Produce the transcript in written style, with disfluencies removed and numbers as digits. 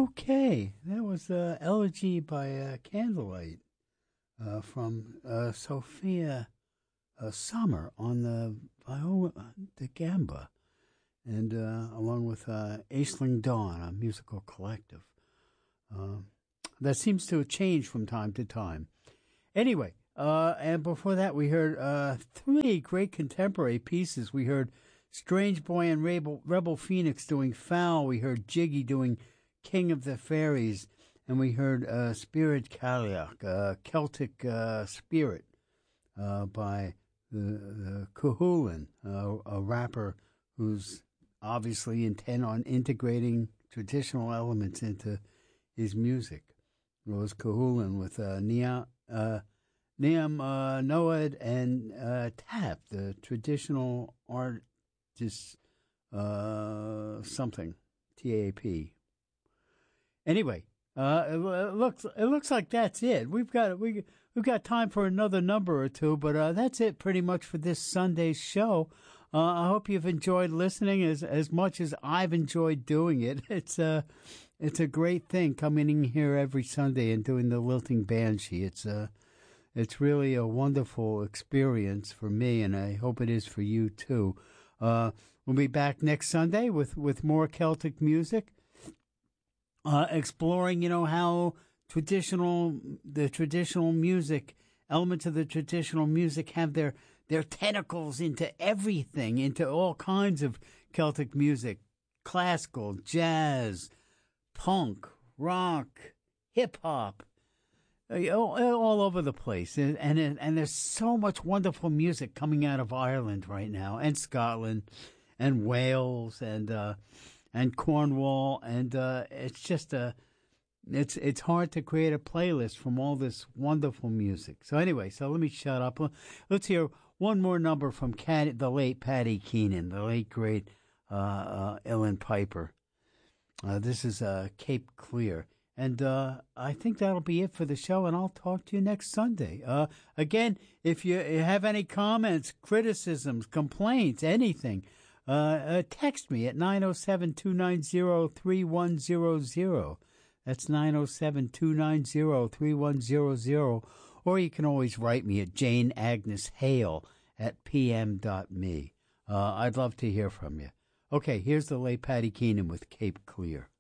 Okay, that was Elegy by Candlelight from Sophia Sommer on the viola da gamba, and along with Aisling Dawn, a musical collective. That seems to have changed from time to time. Anyway, and before that we heard three great contemporary pieces. We heard Strange Boy and Rebel Phoenix doing Foul. We heard Jiggy doing King of the Fairies. And we heard Spirit Cailleach, Celtic Spirit, by the Cuchulainn, a rapper who's obviously intent on integrating traditional elements into his music. It was Cuchulainn with Niam Noad and Tap, the traditional artist, something, TAP. Anyway, it looks like that's it. We've got time for another number or two, but that's it pretty much for this Sunday's show. I hope you've enjoyed listening as much as I've enjoyed doing it. It's a great thing coming in here every Sunday and doing the Lilting Banshee. It's really a wonderful experience for me, and I hope it is for you too. We'll be back next Sunday with more Celtic music. Exploring, how the traditional music, elements of the traditional music have their tentacles into everything, into all kinds of Celtic music, classical, jazz, punk, rock, hip hop, all over the place. And there's so much wonderful music coming out of Ireland right now, and Scotland, and Wales, and Cornwall, and it's just it's hard to create a playlist from all this wonderful music. So anyway, let me shut up. Let's hear one more number from the late Paddy Keenan, the late great Uilleann Piper. This is Cape Clear, and I think that'll be it for the show. And I'll talk to you next Sunday. Again, if you have any comments, criticisms, complaints, anything. Text me at 907-290-3100. That's 907-290-3100. Or you can always write me at janeagneshale@pm.me. I'd love to hear from you. Okay, here's the late Paddy Keenan with Cape Clear.